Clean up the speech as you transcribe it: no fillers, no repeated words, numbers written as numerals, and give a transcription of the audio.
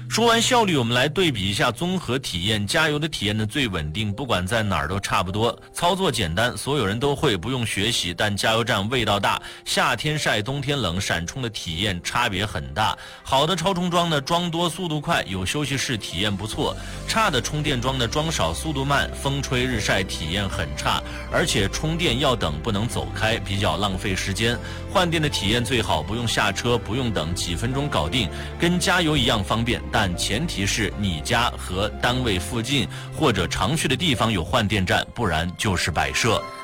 说完效率，我们来对比一下综合体验。加油的体验呢最稳定，不管在哪儿都差不多，操作简单，所有人都会，不用学习。但加油站味道大，夏天晒，冬天冷，闪充的体验差别很大。好的超充桩呢，装多速度快，有休息室体验不错；差的充电桩呢，装少速度慢，风吹日晒体验很差，而且充电要等，不能走开，比较浪费时间。换电的体验最好，不用下车，不用等，几分钟搞定，跟加油一样方便。但前提是你家和单位附近或者常去的地方有换电站，不然就是摆设。